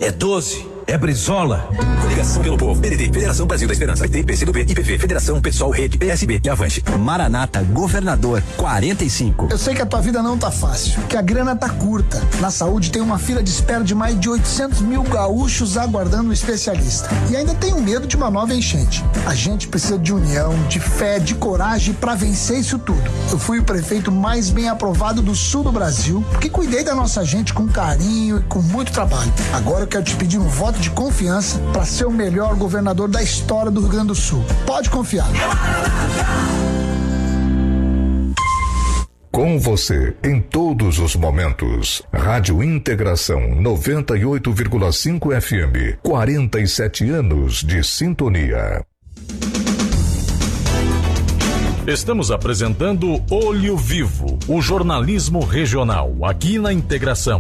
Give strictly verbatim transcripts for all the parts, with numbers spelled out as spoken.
É doze. É Brizola. Coligação pelo Povo. P D T, Federação Brasil da Esperança. P T, P C do B, I P V, Federação Pessoal, Rede, P S B e Avante. Maranata, Governador, quarenta e cinco. Eu sei que a tua vida não tá fácil, que a grana tá curta. Na saúde tem uma fila de espera de mais de oitocentos mil gaúchos aguardando um especialista. E ainda tenho medo de uma nova enchente. A gente precisa de união, de fé, de coragem pra vencer isso tudo. Eu fui o prefeito mais bem aprovado do sul do Brasil, porque cuidei da nossa gente com carinho e com muito trabalho. Agora eu quero te pedir um voto de confiança para ser o melhor governador da história do Rio Grande do Sul. Pode confiar. Com você em todos os momentos. Rádio Integração noventa e oito vírgula cinco F M. quarenta e sete anos de sintonia. Estamos apresentando Olho Vivo, o jornalismo regional, aqui na Integração.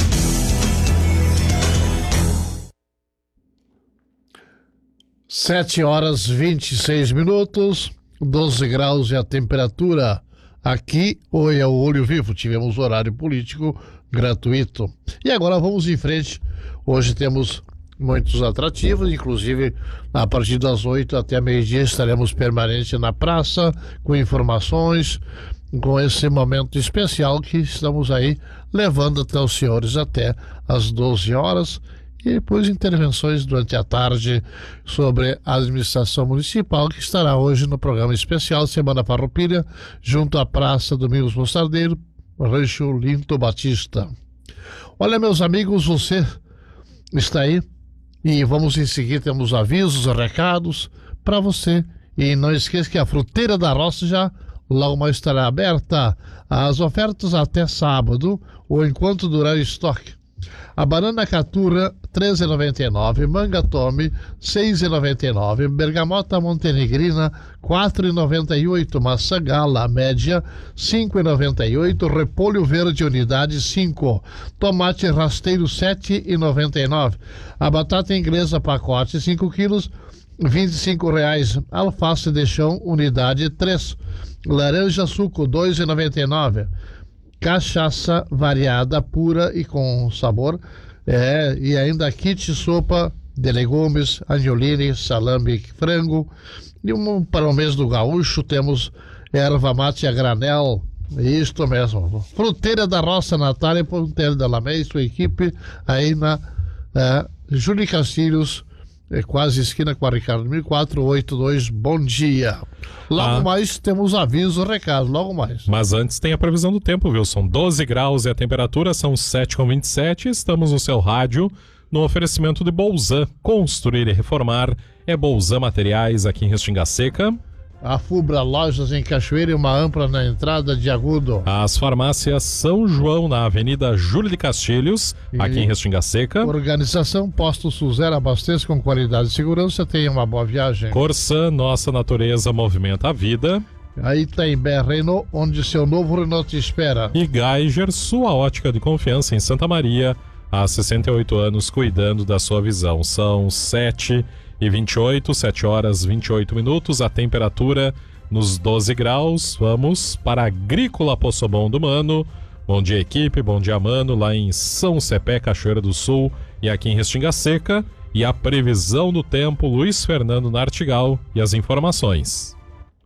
Sete horas vinte e seis minutos, doze graus e a temperatura. Aqui, oi, é o Olho Vivo, tivemos horário político gratuito. E agora vamos em frente. Hoje temos muitos atrativos, inclusive a partir das oito até meio-dia estaremos permanente na praça, com informações, com esse momento especial que estamos aí levando até os senhores até às doze horas. E depois intervenções durante a tarde sobre a administração municipal, que estará hoje no programa especial Semana Farroupilha, junto à Praça Domingos Mostardeiro, Rancho Linto Batista. Olha, meus amigos, você está aí e vamos em seguir, temos avisos, recados para você. E não esqueça que a Fruteira da Roça já logo mais estará aberta. As ofertas até sábado ou enquanto durar o estoque. A banana caturra três reais e noventa e nove centavos, manga tome seis reais e noventa e nove centavos, bergamota montenegrina quatro reais e noventa e oito centavos, maçã gala média cinco reais e noventa e oito centavos, repolho verde unidade cinco, tomate rasteiro sete reais e noventa e nove centavos, a batata inglesa pacote cinco quilos vinte e cinco reais, alface de chão unidade três, laranja suco dois reais e noventa e nove centavos, cachaça variada, pura e com sabor, é, e ainda kit sopa de legumes, angiolini, salame, frango. E um, para o mês do gaúcho temos erva mate a granel, isto mesmo. Fruteira da Roça, Natália Ponteiro da Lamé e sua equipe aí na é, Júlio Castilhos, é, quase esquina com a Ricardo mil quatrocentos e oitenta e dois. Bom dia. Logo ah. mais temos aviso, recado, logo mais. Mas antes tem a previsão do tempo, viu? São doze graus e a temperatura são sete com vinte e sete. Estamos no seu rádio, no oferecimento de Bolzan. Construir e reformar é Bolzan Materiais, aqui em Restinga Seca. A Fubra Lojas em Cachoeira e uma ampla na entrada de Agudo. As farmácias São João na Avenida Júlio de Castilhos, e aqui em Restinga Seca. Organização Posto Suzera, abasteça com qualidade e segurança. Tenha uma boa viagem. Corsan, nossa natureza movimenta a vida. Aí tem B Renault, onde seu novo Renault te espera. E Geiger, sua ótica de confiança em Santa Maria, há sessenta e oito anos cuidando da sua visão. São sete e vinte e oito, sete horas e vinte e oito minutos, a temperatura nos doze graus. Vamos para a Agrícola Poçobon do Mano. Bom dia, equipe, bom dia, Mano, lá em São Cepé, Cachoeira do Sul e aqui em Restinga Seca. E a previsão do tempo, Luiz Fernando Nartigal e as informações.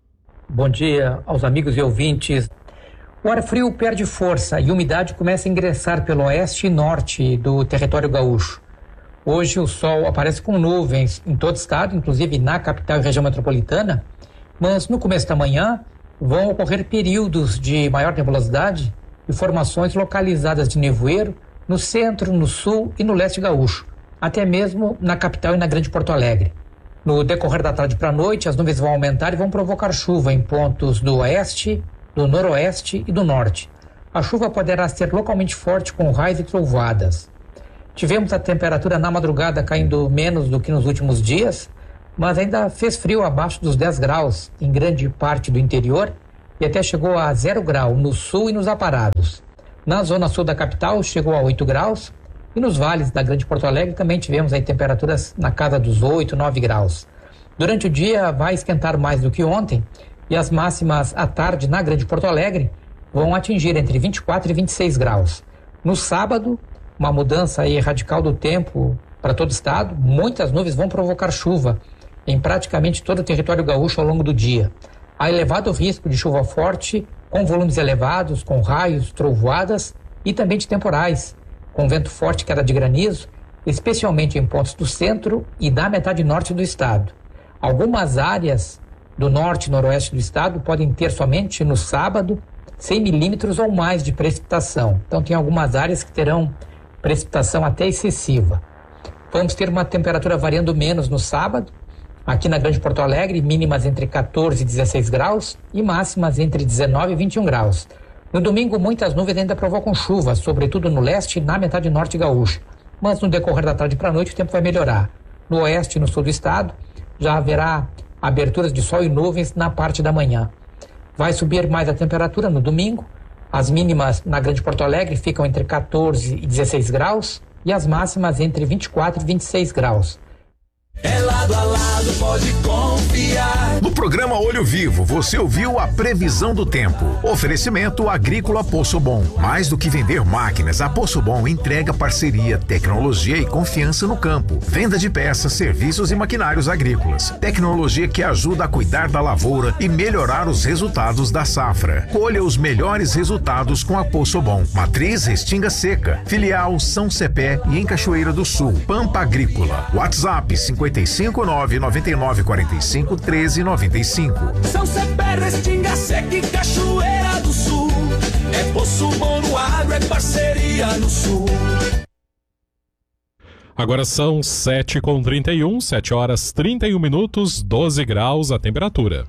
Bom dia aos amigos e ouvintes. O ar frio perde força e a umidade começa a ingressar pelo oeste e norte do território gaúcho. Hoje o sol aparece com nuvens em todo o estado, inclusive na capital e região metropolitana, mas no começo da manhã vão ocorrer períodos de maior nebulosidade e formações localizadas de nevoeiro no centro, no sul e no leste gaúcho, até mesmo na capital e na Grande Porto Alegre. No decorrer da tarde para a noite, as nuvens vão aumentar e vão provocar chuva em pontos do oeste, do noroeste e do norte. A chuva poderá ser localmente forte com raios e trovoadas. Tivemos a temperatura na madrugada caindo menos do que nos últimos dias, mas ainda fez frio abaixo dos dez graus em grande parte do interior e até chegou a zero grau no sul e nos aparados. Na zona sul da capital chegou a oito graus e nos vales da Grande Porto Alegre também tivemos aí temperaturas na casa dos oito, nove graus. Durante o dia vai esquentar mais do que ontem e as máximas à tarde na Grande Porto Alegre vão atingir entre vinte e quatro e vinte e seis graus. No sábado, uma mudança aí radical do tempo para todo o estado, muitas nuvens vão provocar chuva em praticamente todo o território gaúcho ao longo do dia. Há elevado risco de chuva forte, com volumes elevados, com raios, trovoadas e também de temporais, com vento forte e queda de granizo, especialmente em pontos do centro e da metade norte do estado. Algumas áreas do norte e noroeste do estado podem ter somente no sábado cem milímetros ou mais de precipitação. Então tem algumas áreas que terão precipitação até excessiva. Vamos ter uma temperatura variando menos no sábado, aqui na Grande Porto Alegre, mínimas entre catorze e dezesseis graus e máximas entre dezenove e vinte e um graus. No domingo, muitas nuvens ainda provocam chuva, sobretudo no leste e na metade norte gaúcha. Mas no decorrer da tarde para a noite o tempo vai melhorar. No oeste e no sul do estado já haverá aberturas de sol e nuvens na parte da manhã. Vai subir mais a temperatura no domingo. As mínimas na Grande Porto Alegre ficam entre catorze e dezesseis graus e as máximas entre vinte e quatro e vinte e seis graus. É lado a lado, pode confiar. No programa Olho Vivo, você ouviu a previsão do tempo. Oferecimento Agrícola Poço Bom. Mais do que vender máquinas, a Poço Bom entrega parceria, tecnologia e confiança no campo. Venda de peças, serviços e maquinários agrícolas. Tecnologia que ajuda a cuidar da lavoura e melhorar os resultados da safra. Colha os melhores resultados com a Poço Bom. Matriz Restinga Seca. Filial São Cepé e em Cachoeira do Sul. Pampa Agrícola. WhatsApp cinquenta e cinco nove nove nove quatro cinco treze noventa e cinco. São Cepé, Restinga Seca e Cachoeira do Sul. É Poço Bom no agro, é parceria no Sul. Agora são sete com trinta e um, sete horas trinta e um minutos, doze graus a temperatura.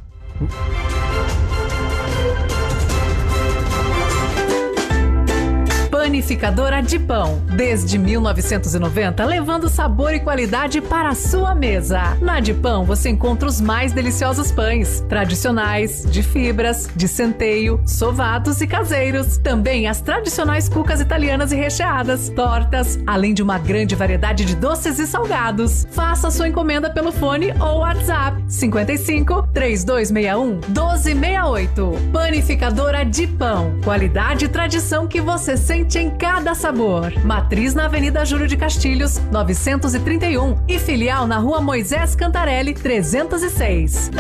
Panificadora de Pão, desde mil novecentos e noventa, levando sabor e qualidade para a sua mesa. Na de Pão você encontra os mais deliciosos pães, tradicionais, de fibras, de centeio, sovados e caseiros. Também as tradicionais cucas italianas e recheadas, tortas, além de uma grande variedade de doces e salgados. Faça sua encomenda pelo fone ou WhatsApp cinquenta e cinco, três dois seis um, doze sessenta e oito. Panificadora de Pão, qualidade e tradição que você sente em cada sabor. Matriz na Avenida Júlio de Castilhos, novecentos e trinta e um e filial na Rua Moisés Cantarelli, trezentos e seis.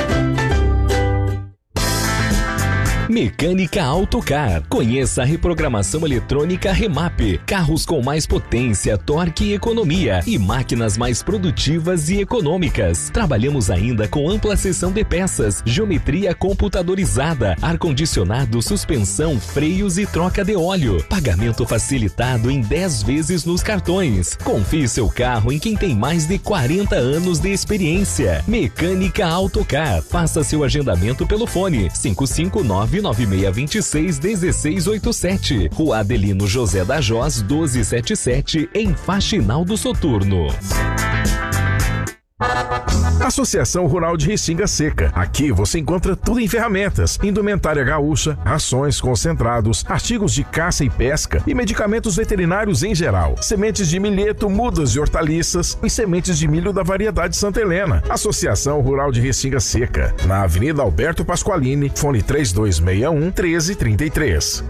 Mecânica Autocar. Conheça a reprogramação eletrônica Remap. Carros com mais potência, torque e economia e máquinas mais produtivas e econômicas. Trabalhamos ainda com ampla seção de peças, geometria computadorizada, ar-condicionado, suspensão, freios e troca de óleo. Pagamento facilitado em dez vezes nos cartões. Confie seu carro em quem tem mais de quarenta anos de experiência. Mecânica Autocar. Faça seu agendamento pelo fone cinco cinco nove nove seis dois seis um seis oito sete. Rua Adelino José da Jós, doze setenta e sete, em Faxinal do Soturno. Associação Rural de Restinga Seca. Aqui você encontra tudo em ferramentas, indumentária gaúcha, rações, concentrados, artigos de caça e pesca e medicamentos veterinários em geral. Sementes de milheto, mudas e hortaliças e sementes de milho da variedade Santa Helena. Associação Rural de Restinga Seca. Na Avenida Alberto Pasqualini, fone três dois seis um, treze trinta e três.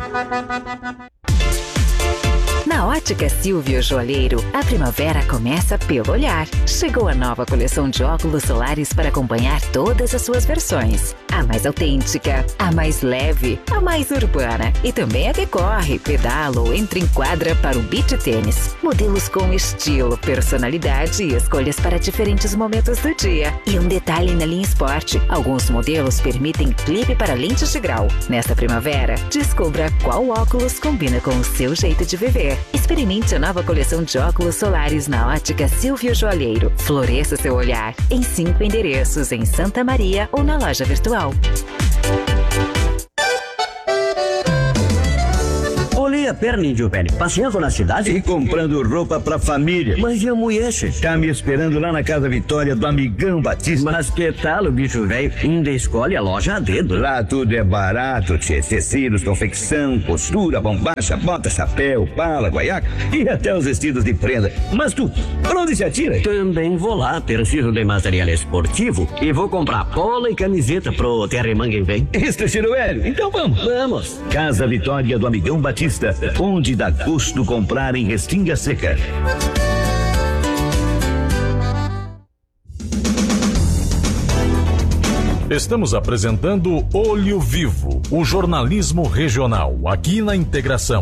Na Ótica Silvio Joalheiro, a primavera começa pelo olhar. Chegou a nova coleção de óculos solares para acompanhar todas as suas versões. A mais autêntica, a mais leve, a mais urbana e também a que corre, pedala ou entra em quadra para o beach tênis. Modelos com estilo, personalidade e escolhas para diferentes momentos do dia. E um detalhe na linha esporte, alguns modelos permitem clipe para lentes de grau. Nesta primavera, descubra qual óculos combina com o seu jeito de viver. Experimente a nova coleção de óculos solares na Ótica Silvio Joalheiro. Floresça seu olhar em cinco endereços em Santa Maria ou na loja virtual. Olhei a perna, índio velho, passeando na cidade e comprando roupa pra família. Mas e a mulher, tá me esperando lá na Casa Vitória do Amigão Batista. Mas que tal o bicho velho? Ainda escolhe a loja a dedo. Lá tudo é barato, tchê. Tecidos, confecção, costura, bombacha, bota, chapéu, pala, guaiaca e até os vestidos de prenda. Mas tu, pra onde se atira? Também vou lá, preciso de material esportivo e vou comprar polo e camiseta pro Terremangue vem. Isso, Chiro Hélio, então vamos. Vamos. Casa Vitória do Amigão Batista, onde dá gosto comprar em Restinga Seca. Estamos apresentando Olho Vivo, o jornalismo regional, aqui na Integração.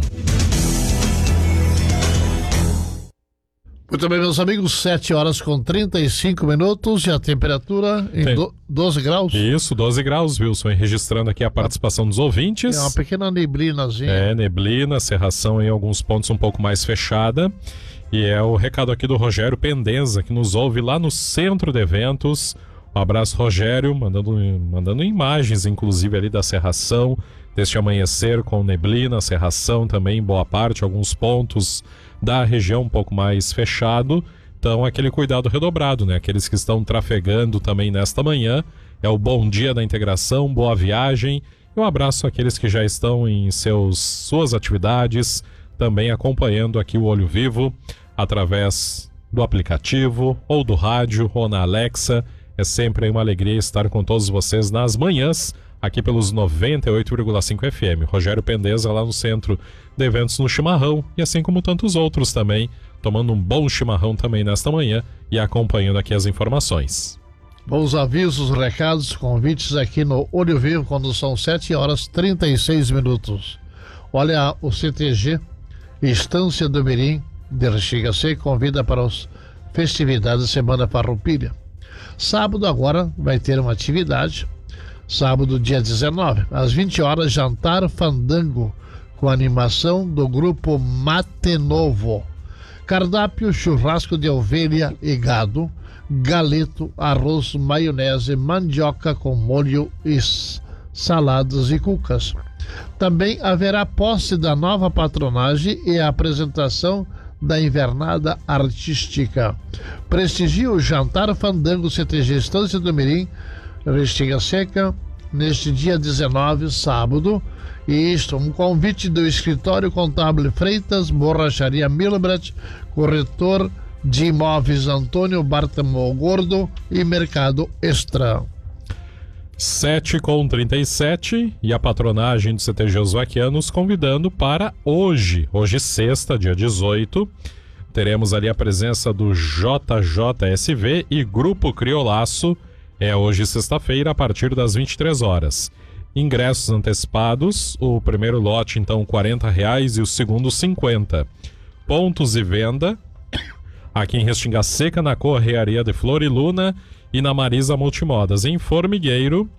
Muito bem, meus amigos, sete horas com trinta e cinco minutos e a temperatura em do, doze graus. Isso, doze graus, Wilson. E registrando aqui a participação dos ouvintes. É uma pequena neblinazinha. É, neblina, cerração em alguns pontos um pouco mais fechada. E é o recado aqui do Rogério Pendenza, que nos ouve lá no Centro de Eventos. Um abraço, Rogério, mandando, mandando imagens, inclusive, ali da cerração, deste amanhecer com neblina, cerração também, boa parte, alguns pontos da região um pouco mais fechado. Então, aquele cuidado redobrado, né? Aqueles que estão trafegando também nesta manhã. É o bom dia da integração, boa viagem. E um abraço àqueles que já estão em seus, suas atividades, também acompanhando aqui o Olho Vivo, através do aplicativo, ou do rádio, ou na Alexa. É sempre uma alegria estar com todos vocês nas manhãs, aqui pelos noventa e oito vírgula cinco F M. Rogério Pendenza lá no Centro de Eventos no Chimarrão, e assim como tantos outros também, tomando um bom chimarrão também nesta manhã e acompanhando aqui as informações. Bons avisos, recados, convites aqui no Olho Vivo, quando são sete horas e trinta e seis minutos. Olha, o C T G Estância do Mirim de Restinga Seca convida para as festividades da Semana Farroupilha. Sábado agora vai ter uma atividade, sábado dia dezenove, às vinte horas, jantar fandango com animação do grupo Mate Novo. Cardápio: churrasco de ovelha e gado, galeto, arroz, maionese, mandioca com molho e saladas e cucas. Também haverá posse da nova patronagem e a apresentação da invernada artística. Prestigie o jantar fandango C T G Estância do Mirim, Restinga Seca, neste dia dezenove, sábado. E isto, um convite do Escritório Contábil Freitas, Borracharia Milbrat, Corretor de Imóveis Antônio Bartamol Gordo e Mercado Extra. sete com trinta e sete, e a patronagem do C T G Oswaquianos convidando para hoje, hoje sexta, dia dezoito, teremos ali a presença do J J S V e Grupo Criolaço. É hoje sexta-feira, a partir das vinte e três horas. Ingressos antecipados, o primeiro lote então quarenta reais e o segundo cinquenta. Pontos e venda aqui em Restinga Seca, na Correaria de Floriluna e na Marisa Multimodas. Em Formigueiro,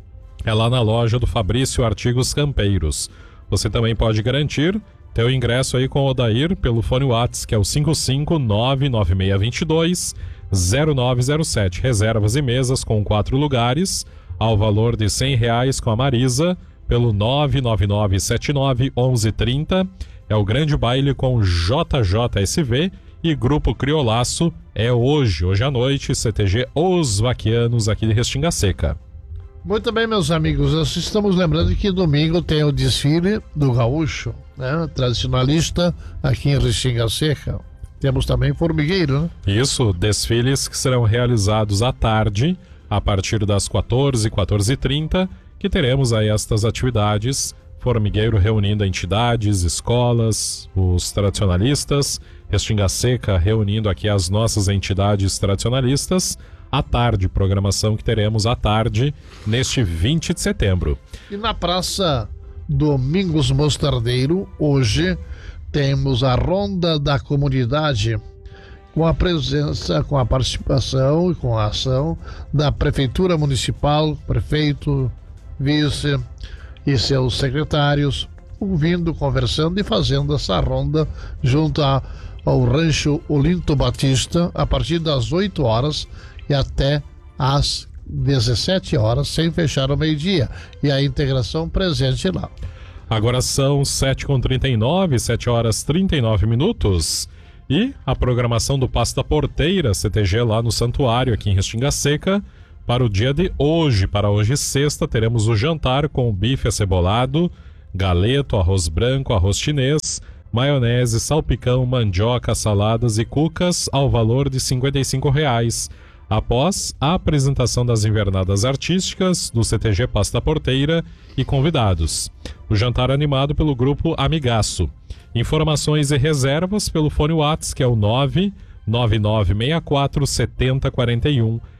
é lá na loja do Fabrício Artigos Campeiros. Você também pode garantir teu ingresso aí com o Odair pelo fone WhatsApp, que é o cinco cinco nove nove seis dois dois zero nove zero sete. Reservas e mesas com quatro lugares, ao valor de cem reais com a Marisa, pelo nove nove nove sete nove um um três zero. É o grande baile com J J S V e Grupo Criolaço. É hoje, hoje à noite, C T G Oswaquianos aqui de Restinga Seca. Muito bem, meus amigos, nós estamos lembrando que domingo tem o desfile do Gaúcho, né? Tradicionalista aqui em Restinga Seca. Temos também Formigueiro, né? Isso, desfiles que serão realizados à tarde, a partir das quatorze, quatorze e trinta, que teremos aí estas atividades. Formigueiro reunindo entidades, escolas, os tradicionalistas, Restinga Seca reunindo aqui as nossas entidades tradicionalistas. À tarde, programação que teremos à tarde, neste vinte de setembro. E na Praça Domingos Mostardeiro, hoje, temos a Ronda da Comunidade, com a presença, com a participação e com a ação da Prefeitura Municipal, prefeito, vice e seus secretários, ouvindo, conversando e fazendo essa ronda junto a, ao Rancho Olinto Batista, a partir das oito horas e até às dezessete horas, sem fechar o meio-dia, e a integração presente lá. Agora são sete com trinta e nove, sete horas e trinta e nove minutos, e a programação do Passo da Porteira, C T G lá no Santuário, aqui em Restinga Seca, para o dia de hoje. Para hoje, sexta, teremos o jantar com bife acebolado, galeto, arroz branco, arroz chinês, maionese, salpicão, mandioca, saladas e cucas, ao valor de cinquenta e cinco reais. Após a apresentação das invernadas artísticas do C T G Passo da Porteira e convidados. O jantar animado pelo grupo Amigaço. Informações e reservas pelo fone WhatsApp, que é o nove nove nove seis quatro sete zero quatro um.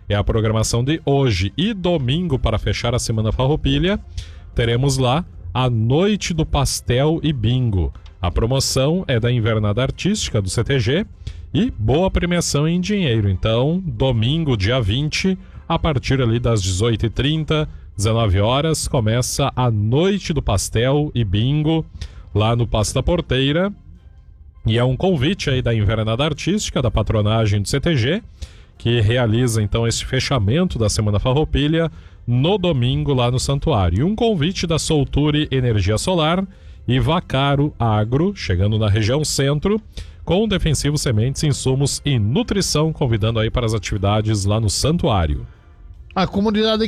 é a programação de hoje. E domingo, para fechar a Semana Farroupilha, teremos lá a Noite do Pastel e Bingo. A promoção é da Invernada Artística do C T G e boa premiação em dinheiro. Então, domingo, dia vinte, a partir ali das dezoito e trinta, dezenove horas, começa a Noite do Pastel e Bingo lá no Paço da Porteira. E é um convite aí da Invernada Artística, da patronagem do C T G, que realiza então esse fechamento da Semana Farroupilha no domingo lá no Santuário. E um convite da Solture Energia Solar e Vacaro Agro, chegando na região centro, com defensivos, sementes, insumos e nutrição, convidando aí para as atividades lá no Santuário. A comunidade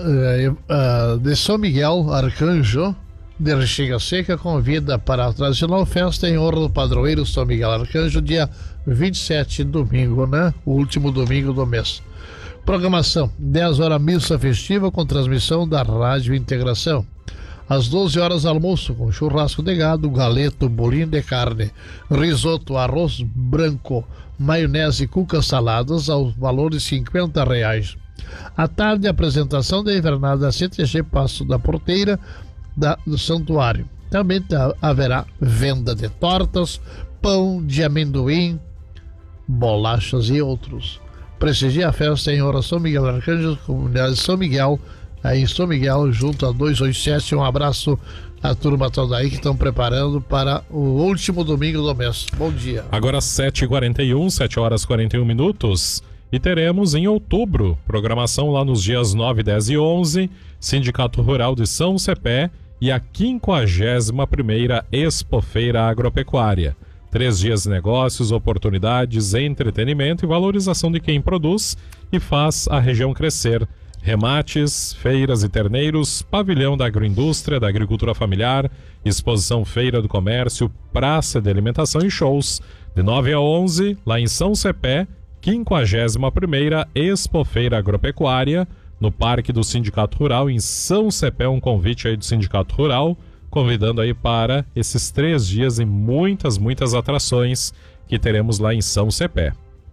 de São Miguel Arcanjo de Rexiga Seca convida para a tradicional festa em honra do padroeiro São Miguel Arcanjo, dia vinte e sete, domingo, né? O último domingo do mês. Programação: dez horas missa festiva com transmissão da Rádio Integração. Às doze horas almoço com churrasco de gado, galeto, bolinho de carne, risoto, arroz branco, maionese e cucas saladas aos valores de cinquenta reais. À tarde, apresentação da Invernada C T G Paço da Porteira da, do Santuário. Também tá, haverá venda de tortas, pão de amendoim, bolachas e outros. Prestigie a festa em honra São Miguel Arcanjo, comunidade de São Miguel, aí em São Miguel, junto a duzentos e oitenta e sete. Um abraço à turma toda aí que estão preparando para o último domingo do mês. Bom dia. Agora sete e quarenta e um, sete horas e quarenta e um minutos. E teremos em outubro programação lá nos dias nove, dez e onze, Sindicato Rural de São Cepé e a quinquagésima primeira Expofeira Agropecuária. Três dias de negócios, oportunidades, entretenimento e valorização de quem produz e faz a região crescer. Remates, feiras e terneiros, pavilhão da agroindústria, da agricultura familiar, exposição feira do comércio, praça de alimentação e shows. De nove a onze, lá em São Cepé, quinquagésima primeira Expofeira Agropecuária, no Parque do Sindicato Rural, em São Cepé. Um convite aí do Sindicato Rural, convidando aí para esses três dias e muitas, muitas atrações que teremos lá em São Cepé.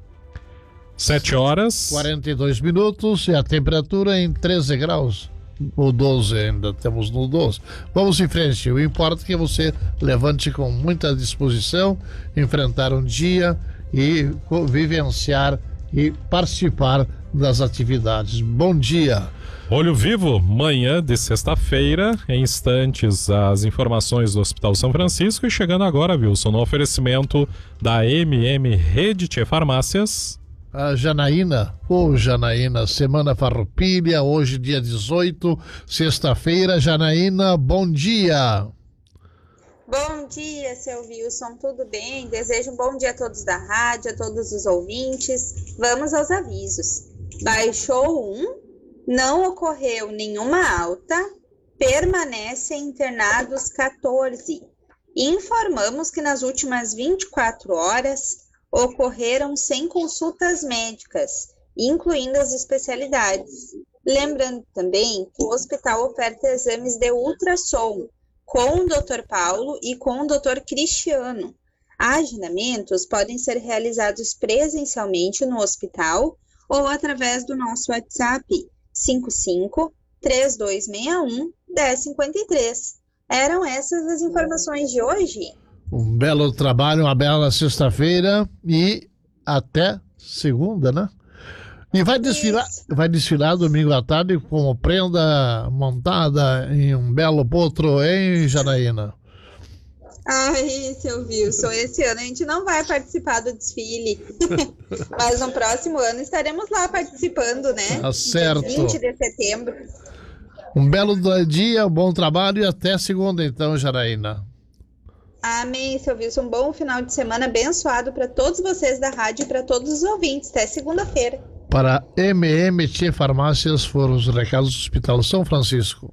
sete horas. quarenta e dois minutos e a temperatura em treze graus. Ou doze, ainda temos no doze. Vamos em frente. O importa é que você levante com muita disposição, enfrentar um dia e vivenciar e participar das atividades. Bom dia. Olho Vivo, manhã de sexta-feira, em instantes as informações do Hospital São Francisco e chegando agora, Wilson, no oferecimento da M M Rede Tchê Farmácias. A Janaína, ô Janaína, Semana Farroupilha, hoje dia dezoito, sexta-feira. Janaína, bom dia. Bom dia, seu Wilson, tudo bem? Desejo um bom dia a todos da rádio, a todos os ouvintes. Vamos aos avisos. Baixou um, não ocorreu nenhuma alta, permanecem internados quatorze. Informamos que nas últimas vinte e quatro horas ocorreram cem consultas médicas, incluindo as especialidades. Lembrando também que o hospital oferta exames de ultrassom com o doutor Paulo e com o doutor Cristiano. Agendamentos podem ser realizados presencialmente no hospital ou através do nosso WhatsApp cinco cinco, três dois seis um, um zero cinco três. Eram essas as informações de hoje. Um belo trabalho, uma bela sexta-feira e até segunda, né? E vai desfilar, vai desfilar domingo à tarde com prenda montada em um belo potro, hein, Janaína? Ai, seu Wilson, esse ano a gente não vai participar do desfile, mas no próximo ano estaremos lá participando, né? Tá certo. vinte de setembro. Um belo dia, bom trabalho e até segunda então, Janaína. Amém, seu Wilson. Um bom final de semana abençoado para todos vocês da rádio e para todos os ouvintes. Até segunda-feira. Para M M T Farmácias foram os recados do Hospital São Francisco.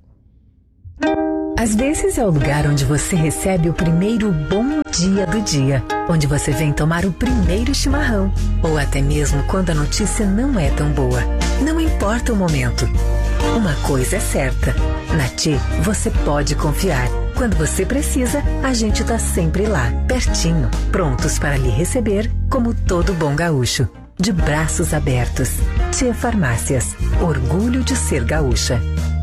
Às vezes é o lugar onde você recebe o primeiro bom dia do dia, onde você vem tomar o primeiro chimarrão, ou até mesmo quando a notícia não é tão boa. Não importa o momento. Uma coisa é certa, na Tchê você pode confiar. Quando você precisa, a gente tá sempre lá, pertinho, prontos para lhe receber como todo bom gaúcho. de braços abertos. Tia Farmácias, orgulho de ser gaúcha.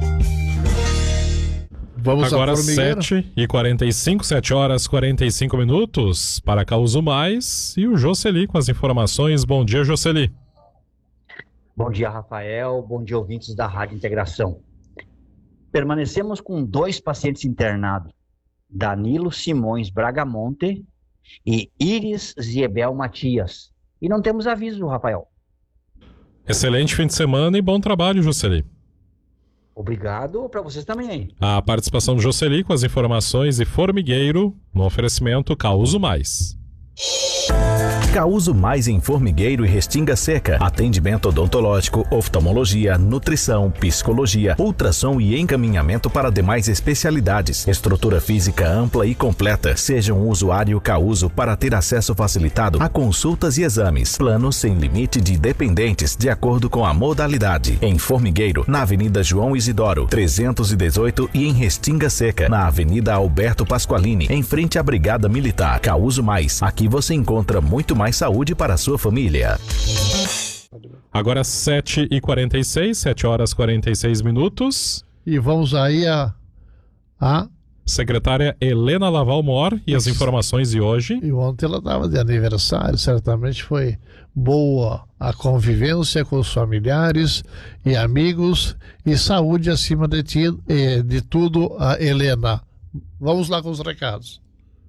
Vamos agora sete e quarenta e cinco, sete horas e quarenta e cinco minutos para Causo Mais e o Jocely com as informações. Bom dia, Jocely. Bom dia, Rafael. Bom dia, ouvintes da Rádio Integração. Permanecemos com dois pacientes internados, Danilo Simões Bragamonte e Iris Ziebel Matias. E não temos aviso, Rafael. Excelente fim de semana e bom trabalho, Jocely. Obrigado para vocês também, hein? A participação do Jocely com as informações e Formigueiro no oferecimento Causo Mais. Causo Mais em Formigueiro e Restinga Seca. Atendimento odontológico, oftalmologia, nutrição, psicologia, ultrassom e encaminhamento para demais especialidades. Estrutura física ampla e completa. Seja um usuário Causo para ter acesso facilitado a consultas e exames. Plano sem limite de dependentes, de acordo com a modalidade. Em Formigueiro, na Avenida João Isidoro, trezentos e dezoito e em Restinga Seca, na Avenida Alberto Pasqualini, em frente à Brigada Militar. Causo Mais. Aqui você encontra muito mais saúde para a sua família. Agora sete e quarenta e seis, sete horas e quarenta e seis minutos. E vamos aí a... a... secretária Helena Laval Mor e as informações de hoje. E ontem ela estava de aniversário, certamente foi boa a convivência com os familiares e amigos e saúde acima de, ti, de tudo, a Helena. Vamos lá com os recados.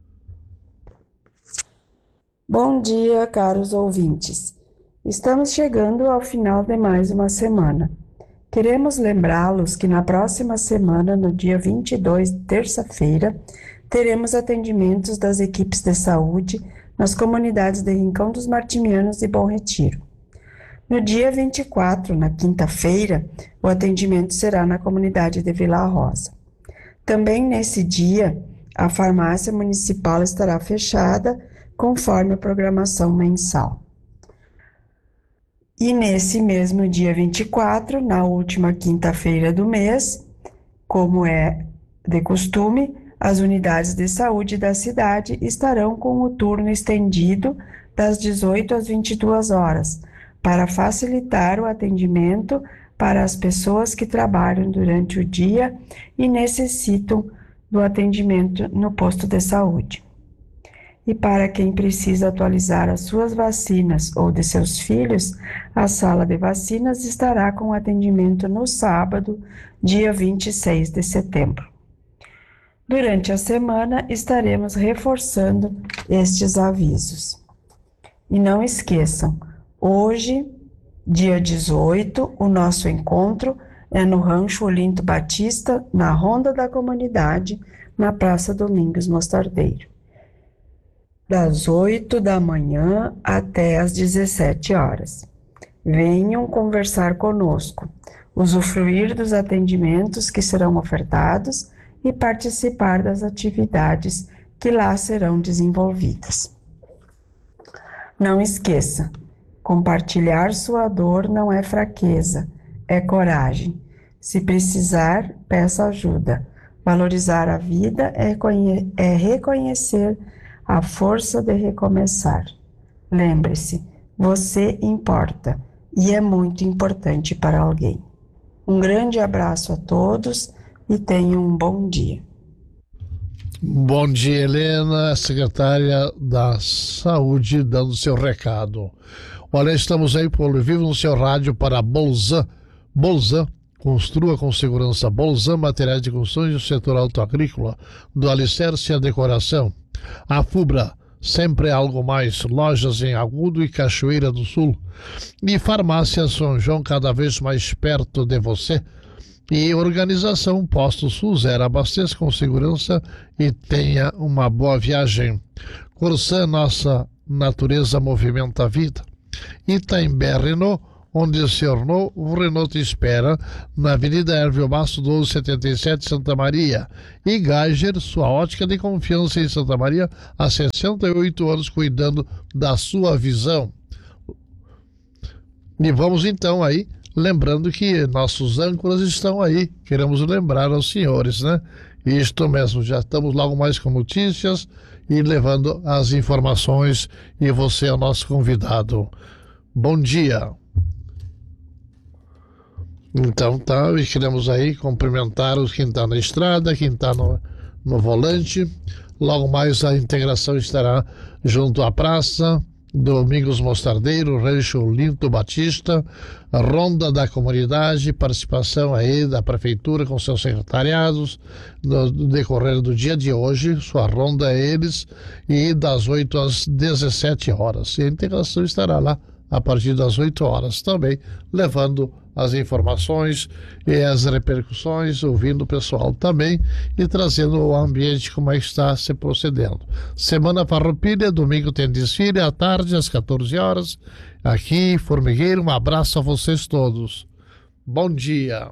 Bom dia, caros ouvintes. Estamos chegando ao final de mais uma semana. Queremos lembrá-los que na próxima semana, no dia vinte e dois, terça-feira, teremos atendimentos das equipes de saúde nas comunidades de Rincão dos Martimianos e Bom Retiro. No dia vinte e quatro, na quinta-feira, o atendimento será na comunidade de Vila Rosa. Também nesse dia, a farmácia municipal estará fechada conforme a programação mensal. E nesse mesmo dia vinte e quatro, na última quinta-feira do mês, como é de costume, as unidades de saúde da cidade estarão com o turno estendido das dezoito às vinte e duas horas, para facilitar o atendimento para as pessoas que trabalham durante o dia e necessitam do atendimento no posto de saúde. E para quem precisa atualizar as suas vacinas ou de seus filhos, a sala de vacinas estará com atendimento no sábado, dia vinte e seis de setembro. Durante a semana, estaremos reforçando estes avisos. E não esqueçam, hoje, dia dezoito, o nosso encontro é no Rancho Olinto Batista, na Ronda da Comunidade, na Praça Domingos Mostardeiro, das oito da manhã até às dezessete horas. Venham conversar conosco, usufruir dos atendimentos que serão ofertados e participar das atividades que lá serão desenvolvidas. Não esqueça, compartilhar sua dor não é fraqueza, é coragem. Se precisar, peça ajuda. Valorizar a vida é, é reconhecer a força de recomeçar. Lembre-se, você importa e é muito importante para alguém. Um grande abraço a todos e tenham um bom dia. Bom dia, Helena, secretária da Saúde, dando seu recado. Olha, estamos aí por vivo no seu rádio para Bolzan. Bolzan, construa com segurança. Bolzan, materiais de construção e o setor autoagrícola, do alicerce à decoração. A Fubra, sempre algo mais, lojas em Agudo e Cachoeira do Sul. E Farmácia São João, cada vez mais perto de você. E organização Posto Sul Zero, abasteça com segurança e tenha uma boa viagem. Corsã, nossa natureza movimenta a vida. Itaimbé Renault, onde o senhor Renault, o Renault te espera, na Avenida Hervio Basso, doze setenta e sete, Santa Maria. E Geiger, sua ótica de confiança em Santa Maria, há sessenta e oito anos cuidando da sua visão. E vamos então aí, lembrando que nossos âncoras estão aí, queremos lembrar aos senhores, né? Isto mesmo, já estamos logo mais com notícias e levando as informações, e você é o nosso convidado. Bom dia. Então tá, e queremos aí cumprimentar os quem está na estrada, quem está no, no volante. Logo mais a integração estará junto à praça, Domingos Mostardeiro, Rancho Linto Batista, a ronda da comunidade, participação aí da prefeitura com seus secretariados no decorrer do dia de hoje, sua ronda é eles, e das oito às dezessete horas. E a integração estará lá a partir das oito horas também, levando as informações e as repercussões, ouvindo o pessoal também e trazendo o ambiente como é que está se procedendo. Semana Farroupilha, domingo tem desfile à tarde às quatorze horas, aqui Formigueiro. Um abraço a vocês todos. Bom dia.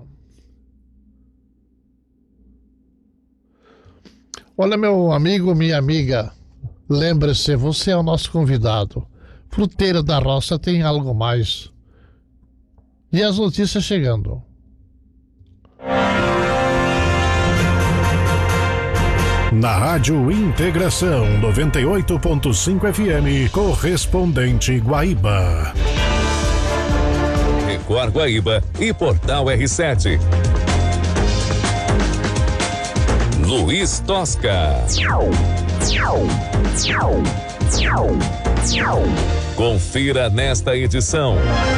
Olha, meu amigo, minha amiga, lembre-se, você é o nosso convidado. Fruteira da Roça tem algo mais. E as notícias chegando. Na Rádio Integração noventa e oito ponto cinco F M, correspondente Guaíba. Record Guaíba e Portal R sete. Luiz Tosca. Confira nesta edição.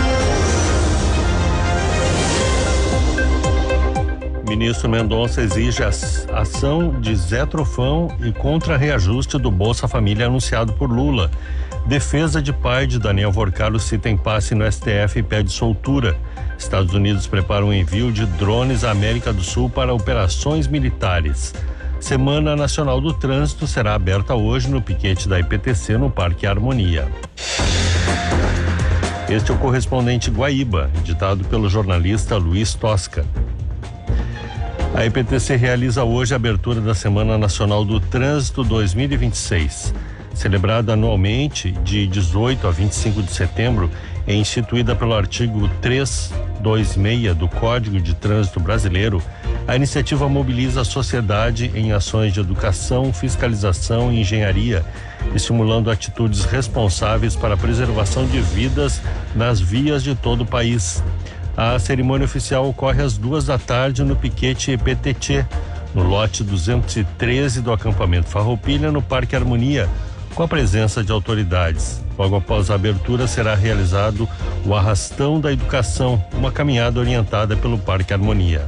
Ministro Mendonça exige a ação de Zé Trofão e contra-reajuste do Bolsa Família anunciado por Lula. Defesa de pai de Daniel Vorcaro cita impasse no S T F e pede soltura. Estados Unidos prepara um envio de drones à América do Sul para operações militares. Semana Nacional do Trânsito será aberta hoje no piquete da I P T C no Parque Harmonia. Este é o correspondente Guaíba, editado pelo jornalista Luiz Tosca. A I P T C realiza hoje a abertura da Semana Nacional do Trânsito dois mil e vinte e seis. Celebrada anualmente de dezoito a vinte e cinco de setembro, é instituída pelo artigo trezentos e vinte e seis do Código de Trânsito Brasileiro. A iniciativa mobiliza a sociedade em ações de educação, fiscalização e engenharia, estimulando atitudes responsáveis para a preservação de vidas nas vias de todo o país. A cerimônia oficial ocorre às duas da tarde no piquete E P T T, no lote duzentos e treze do acampamento Farroupilha, no Parque Harmonia, com a presença de autoridades. Logo após a abertura será realizado o Arrastão da Educação, uma caminhada orientada pelo Parque Harmonia.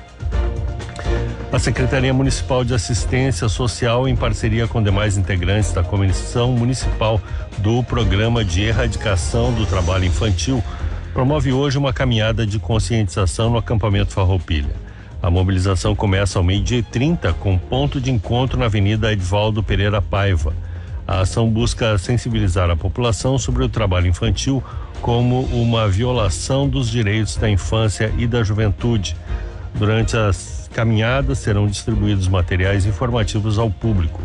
A Secretaria Municipal de Assistência Social, em parceria com demais integrantes da Comissão Municipal do Programa de Erradicação do Trabalho Infantil, promove hoje uma caminhada de conscientização no acampamento Farroupilha. A mobilização começa ao meio-dia e trinta, com ponto de encontro na Avenida Edvaldo Pereira Paiva. A ação busca sensibilizar a população sobre o trabalho infantil como uma violação dos direitos da infância e da juventude. Durante as caminhadas serão distribuídos materiais informativos ao público.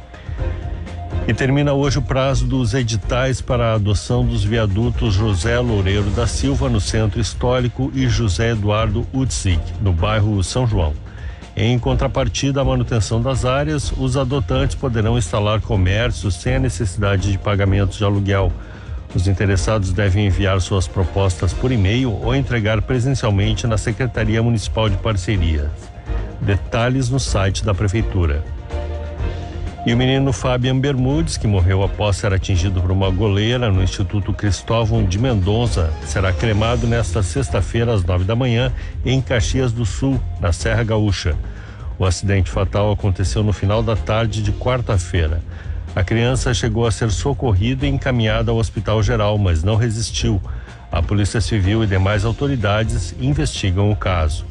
E termina hoje o prazo dos editais para a adoção dos viadutos José Loureiro da Silva, no Centro Histórico, e José Eduardo Utzig, no bairro São João. Em contrapartida à manutenção das áreas, os adotantes poderão instalar comércios sem a necessidade de pagamentos de aluguel. Os interessados devem enviar suas propostas por e-mail ou entregar presencialmente na Secretaria Municipal de Parcerias. Detalhes no site da Prefeitura. E o menino Fabian Bermudes, que morreu após ser atingido por uma goleira no Instituto Cristóvão de Mendonça, será cremado nesta sexta-feira às nove da manhã em Caxias do Sul, na Serra Gaúcha. O acidente fatal aconteceu no final da tarde de quarta-feira. A criança chegou a ser socorrida e encaminhada ao Hospital Geral, mas não resistiu. A Polícia Civil e demais autoridades investigam o caso.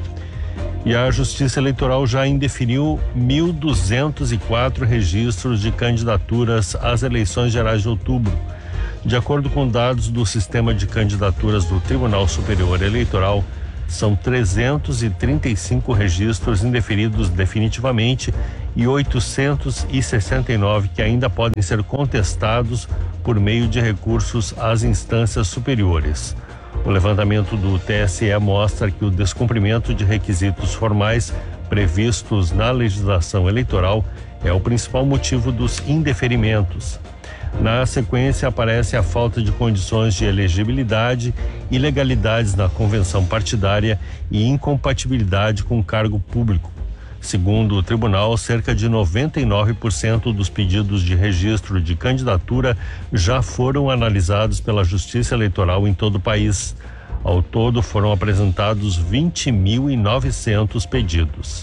E a Justiça Eleitoral já indefiniu mil duzentos e quatro registros de candidaturas às eleições gerais de outubro. De acordo com dados do Sistema de Candidaturas do Tribunal Superior Eleitoral, são trezentos e trinta e cinco registros indefinidos definitivamente e oitocentos e sessenta e nove que ainda podem ser contestados por meio de recursos às instâncias superiores. O levantamento do T S E mostra que o descumprimento de requisitos formais previstos na legislação eleitoral é o principal motivo dos indeferimentos. Na sequência, aparece a falta de condições de elegibilidade, ilegalidades na convenção partidária e incompatibilidade com o cargo público. Segundo o tribunal, cerca de noventa e nove por cento dos pedidos de registro de candidatura já foram analisados pela Justiça Eleitoral em todo o país. Ao todo, foram apresentados vinte mil e novecentos pedidos.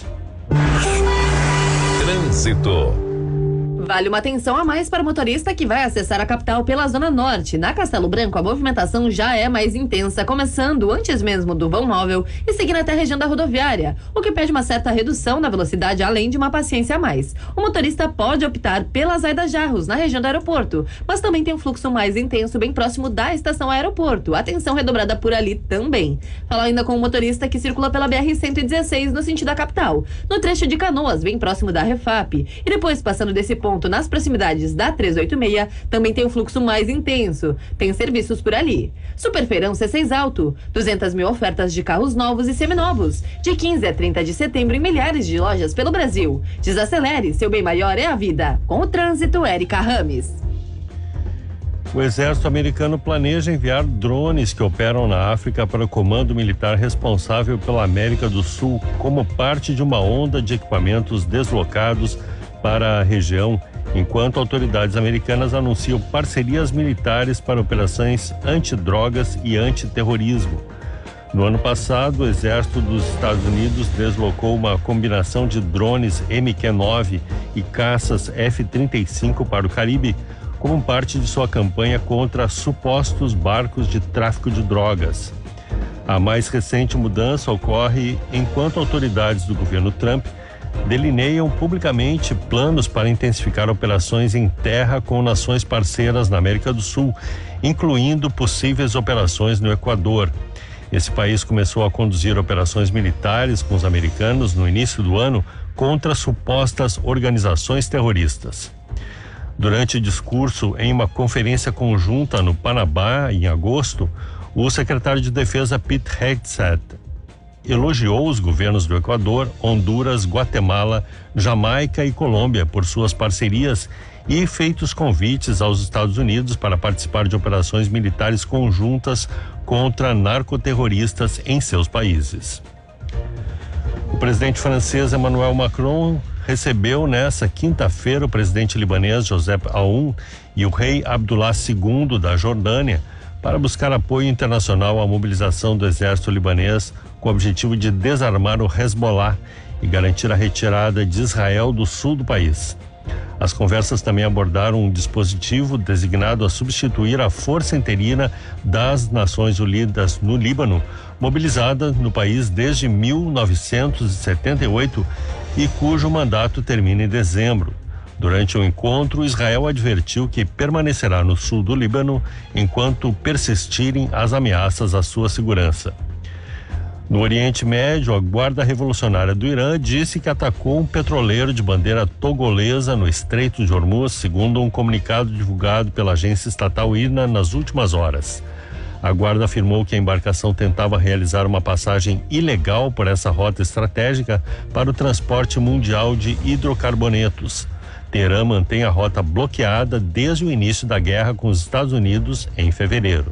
Trânsito. Vale uma atenção a mais para o motorista que vai acessar a capital pela Zona Norte. Na Castelo Branco, a movimentação já é mais intensa, começando antes mesmo do vão móvel e seguindo até a região da rodoviária, o que pede uma certa redução na velocidade, além de uma paciência a mais. O motorista pode optar pela Zaida Jarros, na região do aeroporto, mas também tem um fluxo mais intenso bem próximo da estação aeroporto. Atenção redobrada por ali também. Fala ainda com o motorista que circula pela B R cento e dezesseis no sentido da capital, no trecho de Canoas, bem próximo da Refap, e depois passando desse ponto nas proximidades da trezentos e oitenta e seis, também tem um fluxo mais intenso. Tem serviços por ali. Superfeirão C seis Alto, duzentas mil ofertas de carros novos e seminovos, de quinze a trinta de setembro em milhares de lojas pelo Brasil. Desacelere, seu bem maior é a vida. Com o trânsito, Érica Rames. O exército americano planeja enviar drones que operam na África para o comando militar responsável pela América do Sul, como parte de uma onda de equipamentos deslocados para a região, enquanto autoridades americanas anunciam parcerias militares para operações antidrogas e antiterrorismo. No ano passado, o Exército dos Estados Unidos deslocou uma combinação de drones M Q nove e caças F trinta e cinco para o Caribe, como parte de sua campanha contra supostos barcos de tráfico de drogas. A mais recente mudança ocorre enquanto autoridades do governo Trump delineiam publicamente planos para intensificar operações em terra com nações parceiras na América do Sul, incluindo possíveis operações no Equador. Esse país começou a conduzir operações militares com os americanos no início do ano contra supostas organizações terroristas. Durante discurso em uma conferência conjunta no Panamá, em agosto, o secretário de Defesa Pete Hegseth elogiou os governos do Equador, Honduras, Guatemala, Jamaica e Colômbia por suas parcerias e feitos convites aos Estados Unidos para participar de operações militares conjuntas contra narcoterroristas em seus países. O presidente francês Emmanuel Macron recebeu nesta quinta-feira o presidente libanês Joseph Aoun e o rei Abdullah segundo da Jordânia para buscar apoio internacional à mobilização do exército libanês com o objetivo de desarmar o Hezbollah e garantir a retirada de Israel do sul do país. As conversas também abordaram um dispositivo designado a substituir a Força Interina das Nações Unidas no Líbano, mobilizada no país desde mil novecentos e setenta e oito e cujo mandato termina em dezembro. Durante o encontro, Israel advertiu que permanecerá no sul do Líbano enquanto persistirem as ameaças à sua segurança. No Oriente Médio, a Guarda Revolucionária do Irã disse que atacou um petroleiro de bandeira togolesa no Estreito de Hormuz, segundo um comunicado divulgado pela agência estatal I N A nas últimas horas. A Guarda afirmou que a embarcação tentava realizar uma passagem ilegal por essa rota estratégica para o transporte mundial de hidrocarbonetos. Teherã mantém a rota bloqueada desde o início da guerra com os Estados Unidos em fevereiro.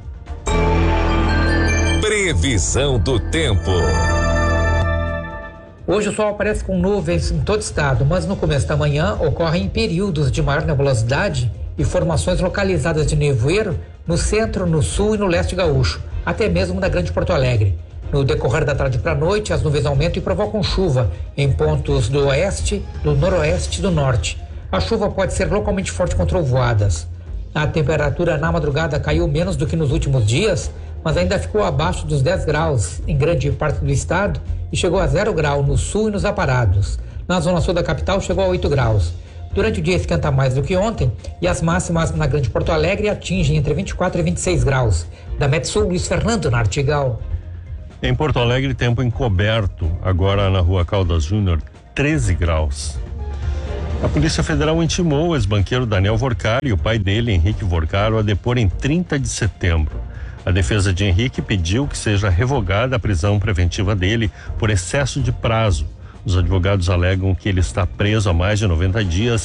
Previsão do tempo. Hoje o sol aparece com nuvens em todo o estado, mas no começo da manhã ocorrem períodos de maior nebulosidade e formações localizadas de nevoeiro no centro, no sul e no leste gaúcho, até mesmo na Grande Porto Alegre. No decorrer da tarde para a noite, as nuvens aumentam e provocam chuva em pontos do oeste, do noroeste e do norte. A chuva pode ser localmente forte com trovoadas. A temperatura na madrugada caiu menos do que nos últimos dias, mas ainda ficou abaixo dos dez graus em grande parte do estado e chegou a zero grau no sul e nos aparados. Na zona sul da capital chegou a oito graus. Durante o dia esquenta mais do que ontem e as máximas na Grande Porto Alegre atingem entre vinte e quatro e vinte e seis graus. Da Metsul, Luiz Fernando Nartigal. Em Porto Alegre, tempo encoberto, agora na Rua Caldas Júnior, treze graus. A Polícia Federal intimou o ex-banqueiro Daniel Vorcar e o pai dele, Henrique Vorcar, a depor em trinta de setembro. A defesa de Henrique pediu que seja revogada a prisão preventiva dele por excesso de prazo. Os advogados alegam que ele está preso há mais de noventa dias,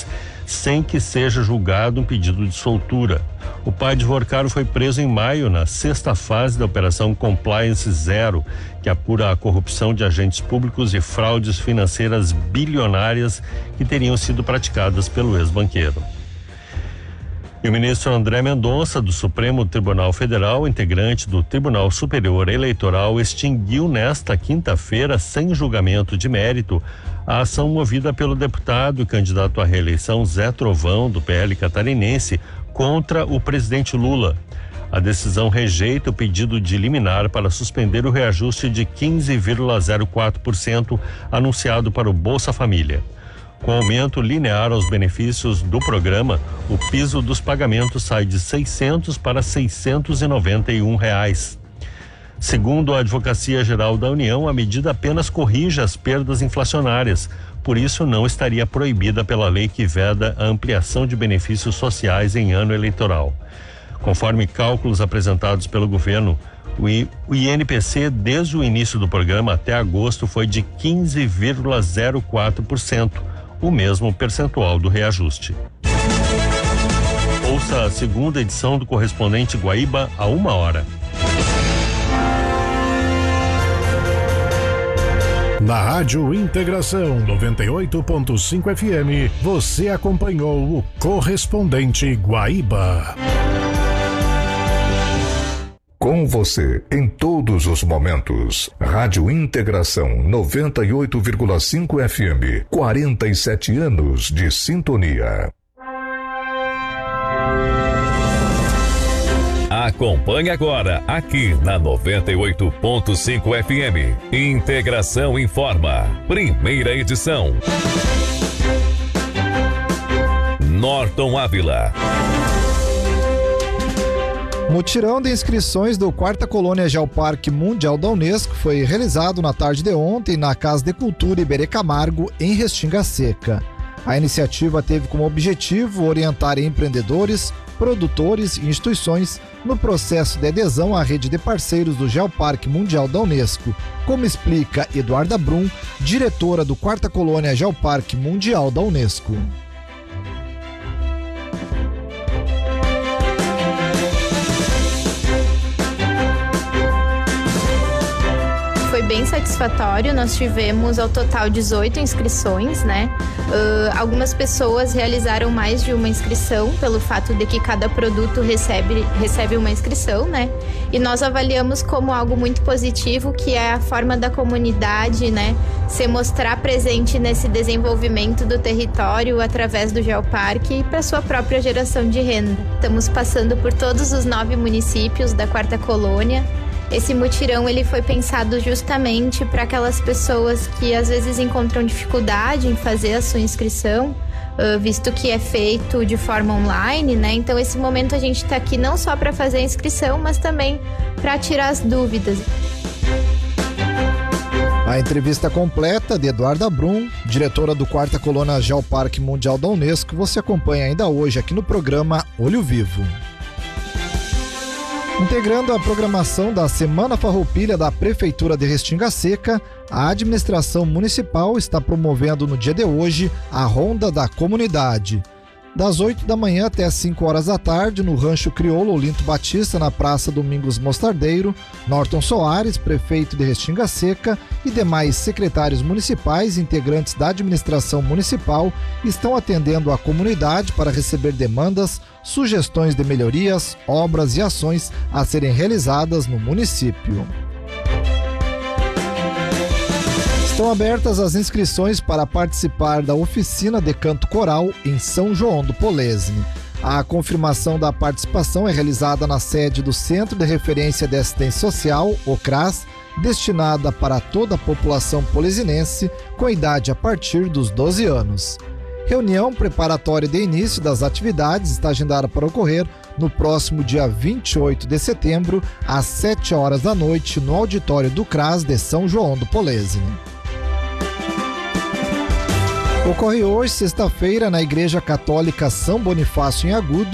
sem que seja julgado um pedido de soltura. O pai de Vorcaro foi preso em maio, na sexta fase da Operação Compliance Zero, que apura a corrupção de agentes públicos e fraudes financeiras bilionárias que teriam sido praticadas pelo ex-banqueiro. E o ministro André Mendonça, do Supremo Tribunal Federal, integrante do Tribunal Superior Eleitoral, extinguiu nesta quinta-feira, sem julgamento de mérito, a ação movida pelo deputado e candidato à reeleição Zé Trovão, do P L catarinense, contra o presidente Lula. A decisão rejeita o pedido de liminar para suspender o reajuste de quinze vírgula zero quatro por cento anunciado para o Bolsa Família. Com aumento linear aos benefícios do programa, o piso dos pagamentos sai de seiscentos para seiscentos e noventa e um reais. Segundo a Advocacia Geral da União, a medida apenas corrige as perdas inflacionárias, por isso não estaria proibida pela lei que veda a ampliação de benefícios sociais em ano eleitoral. Conforme cálculos apresentados pelo governo, o I N P C desde o início do programa até agosto foi de quinze vírgula zero quatro por cento, o mesmo percentual do reajuste. Ouça a segunda edição do Correspondente Guaíba a uma hora. Na Rádio Integração noventa e oito ponto cinco F M, você acompanhou o Correspondente Guaíba. Com você em todos os momentos. Rádio Integração noventa e oito vírgula cinco F M, quarenta e sete anos de sintonia. Acompanhe agora, aqui na noventa e oito ponto cinco F M. Integração Informa, primeira edição. Norton Ávila. Mutirão de inscrições do quarta Colônia Geoparque Mundial da Unesco foi realizado na tarde de ontem na Casa de Cultura Iberê Camargo, em Restinga Seca. A iniciativa teve como objetivo orientar empreendedores, produtores e instituições no processo de adesão à rede de parceiros do Geoparque Mundial da Unesco, como explica Eduarda Brum, diretora do quarta Colônia Geoparque Mundial da Unesco. Foi bem satisfatório, nós tivemos ao total dezoito inscrições, né? Uh, algumas pessoas realizaram mais de uma inscrição, pelo fato de que cada produto recebe, recebe uma inscrição, né? E nós avaliamos como algo muito positivo, que é a forma da comunidade, né? Se mostrar presente nesse desenvolvimento do território através do Geoparque para sua própria geração de renda. Estamos passando por todos os nove municípios da quarta Colônia. Esse mutirão ele foi pensado justamente para aquelas pessoas que às vezes encontram dificuldade em fazer a sua inscrição, visto que é feito de forma online, né? Então esse momento a gente está aqui não só para fazer a inscrição, mas também para tirar as dúvidas. A entrevista completa de Eduarda Brum, diretora do quarta Colônia Geoparque Mundial da Unesco, você acompanha ainda hoje aqui no programa Olho Vivo. Integrando a programação da Semana Farroupilha da Prefeitura de Restinga Seca, a administração municipal está promovendo no dia de hoje a Ronda da Comunidade. Das oito da manhã até as cinco horas da tarde, no Rancho Crioulo Olinto Batista, na Praça Domingos Mostardeiro, Norton Soares, prefeito de Restinga Seca, e demais secretários municipais e integrantes da administração municipal estão atendendo a comunidade para receber demandas, sugestões de melhorias, obras e ações a serem realizadas no município. Estão abertas as inscrições para participar da oficina de canto coral em São João do Polesine. A confirmação da participação é realizada na sede do Centro de Referência de Assistência Social, o CRAS, destinada para toda a população polesinense com idade a partir dos doze anos. Reunião preparatória de início das atividades está agendada para ocorrer no próximo dia vinte e oito de setembro, às sete horas da noite, no auditório do CRAS de São João do Polesine. Ocorre hoje, sexta-feira, na Igreja Católica São Bonifácio em Agudo,